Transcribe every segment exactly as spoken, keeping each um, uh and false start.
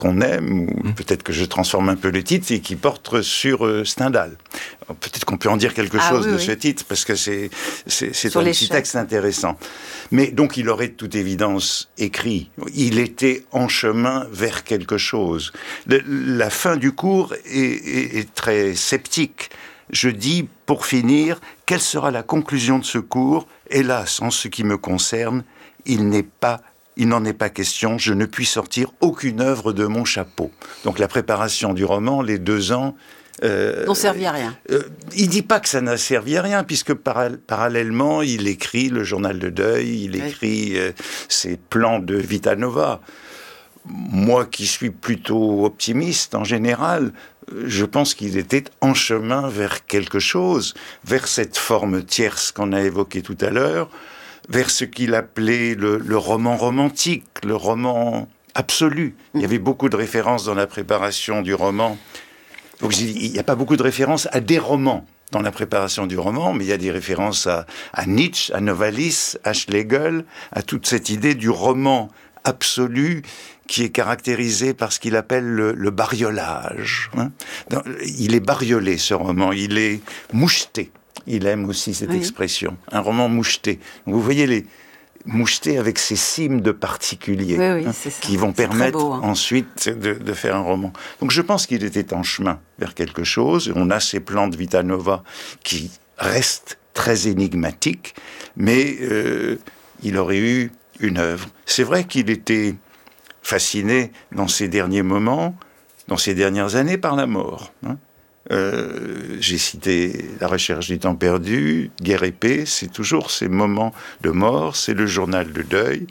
qu'on aime, ou mmh. peut-être que je transforme un peu le titre, et qui porte sur euh, Stendhal. Alors, peut-être qu'on peut en dire quelque ah, chose oui, de oui. ce titre, parce que c'est, c'est, c'est un petit texte intéressant. Mais donc, il aurait de toute évidence écrit. Il était en chemin vers quelque chose. Le, la fin du cours est, est, est très sceptique. Je dis, pour finir, quelle sera la conclusion de ce cours ? Hélas, en ce qui me concerne, il n'est pas Il n'en est pas question, je ne puis sortir aucune œuvre de mon chapeau. Donc la préparation du roman, les deux ans... Euh, n'ont servi à rien. Euh, il ne dit pas que ça n'a servi à rien, puisque para- parallèlement, il écrit le journal de deuil, il écrit oui. euh, ses plans de Vita Nova. Moi qui suis plutôt optimiste en général, je pense qu'il était en chemin vers quelque chose, vers cette forme tierce qu'on a évoquée tout à l'heure, vers ce qu'il appelait le, le roman romantique, le roman absolu. Mmh. Il y avait beaucoup de références dans la préparation du roman. Donc, il n'y a pas beaucoup de références à des romans dans la préparation du roman, mais il y a des références à, à Nietzsche, à Novalis, à Schlegel, à toute cette idée du roman absolu qui est caractérisé par ce qu'il appelle le, le bariolage. Hein. Il est bariolé, ce roman, il est moucheté. Il aime aussi cette oui. expression, un roman moucheté. Donc vous voyez les mouchetés avec ces cimes de particuliers oui, oui, hein, qui vont c'est permettre beau, hein. ensuite de, de faire un roman. Donc je pense qu'il était en chemin vers quelque chose. On a ces plans de Vita Nova qui restent très énigmatiques, mais euh, il aurait eu une œuvre. C'est vrai qu'il était fasciné dans ses derniers moments, dans ses dernières années, par la mort. Hein. Euh, j'ai cité La recherche du temps perdu, Guerre et paix, c'est toujours ces moments de mort, c'est le journal de deuil.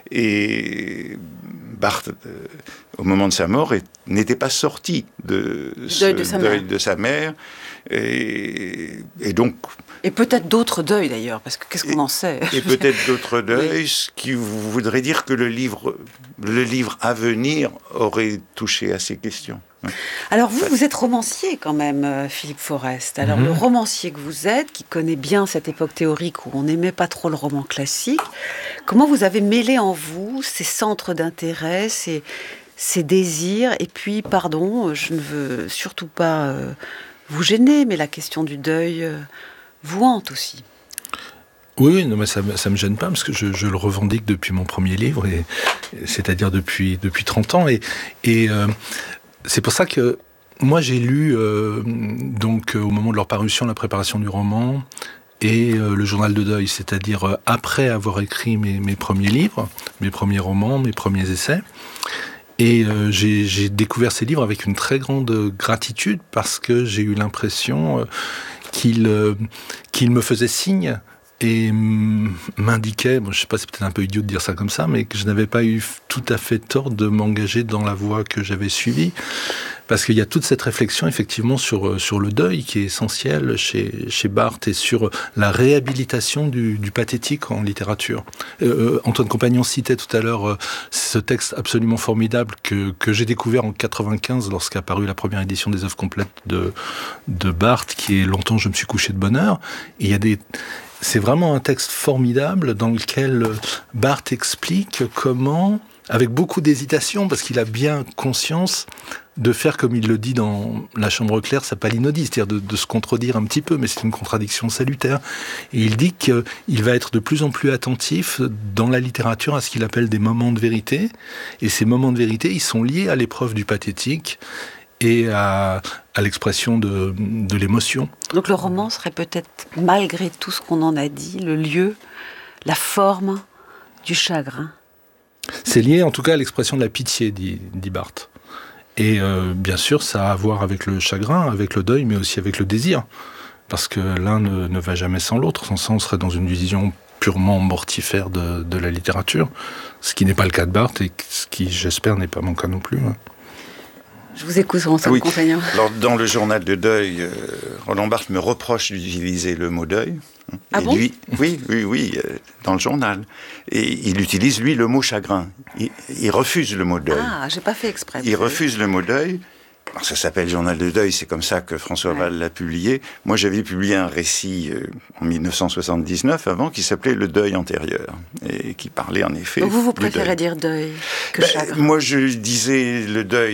Et Barthes, euh, au moment de sa mort, est, n'était pas sorti de ce deuil de sa deuil mère. De sa mère. Et, et donc... Et peut-être d'autres deuils d'ailleurs, parce que qu'est-ce qu'on en sait ? Et peut-être d'autres deuils, oui. Ce qui voudrait dire que le livre, le livre à venir aurait touché à ces questions. Alors vous, vous êtes romancier quand même, Philippe Forest. Alors mmh. le romancier que vous êtes, qui connaît bien cette époque théorique où on n'aimait pas trop le roman classique, comment vous avez mêlé en vous ces centres d'intérêt, ces, ces désirs, et puis, pardon, je ne veux surtout pas euh, vous gêner, mais la question du deuil euh, vous hante aussi. Oui, non, mais ça ne me gêne pas, parce que je, je le revendique depuis mon premier livre, et, c'est-à-dire depuis, depuis trente ans, et... et euh, c'est pour ça que moi j'ai lu euh, donc euh, au moment de leur parution la préparation du roman et euh, le journal de deuil, c'est-à-dire euh, après avoir écrit mes, mes premiers livres, mes premiers romans, mes premiers essais. Et euh, j'ai, j'ai découvert ces livres avec une très grande gratitude parce que j'ai eu l'impression euh, qu'ils, euh, qu'ils me faisaient signe et m'indiquait, bon, je ne sais pas, c'est peut-être un peu idiot de dire ça comme ça, mais que je n'avais pas eu tout à fait tort de m'engager dans la voie que j'avais suivie, parce qu'il y a toute cette réflexion effectivement sur, sur le deuil qui est essentielle chez, chez Barthes et sur la réhabilitation du, du pathétique en littérature. Euh, Antoine Compagnon citait tout à l'heure euh, ce texte absolument formidable que, que j'ai découvert en quatre-vingt-quinze lorsqu'a paru la première édition des œuvres complètes de, de Barthes, qui est « Longtemps je me suis couché de bonne heure ». Et il y a des... C'est vraiment un texte formidable dans lequel Barthes explique comment, avec beaucoup d'hésitation, parce qu'il a bien conscience de faire, comme il le dit dans La Chambre claire, sa palinodie, c'est-à-dire de, de se contredire un petit peu, mais c'est une contradiction salutaire. Et il dit qu'il va être de plus en plus attentif dans la littérature à ce qu'il appelle des moments de vérité. Et ces moments de vérité, ils sont liés à l'épreuve du pathétique et à, à l'expression de, de l'émotion. Donc le roman serait peut-être, malgré tout ce qu'on en a dit, le lieu, la forme du chagrin. C'est lié en tout cas à l'expression de la pitié, dit, dit Barthes. Et euh, bien sûr, ça a à voir avec le chagrin, avec le deuil, mais aussi avec le désir. Parce que l'un ne, ne va jamais sans l'autre. Sans ça, on serait dans une vision purement mortifère de, de la littérature. Ce qui n'est pas le cas de Barthes et ce qui, j'espère, n'est pas mon cas non plus. Hein. Je vous écoute, Antoine oui. Compagnon. Alors, dans le journal de deuil, euh, Roland Barthes me reproche d'utiliser le mot deuil. Ah et bon lui, oui, oui, oui, euh, dans le journal. Et il utilise, lui, le mot chagrin. Il, il refuse le mot deuil. Ah, j'ai pas fait exprès. Il refuse le mot deuil. Alors ça s'appelle Journal de deuil, c'est comme ça que François Ouais. Val l'a publié. Moi, j'avais publié un récit euh, en mille neuf cent soixante-dix-neuf, avant, qui s'appelait Le deuil antérieur, et qui parlait en effet Donc vous, vous du deuil. préférez dire deuil que Ben, chagrin? moi, je disais le deuil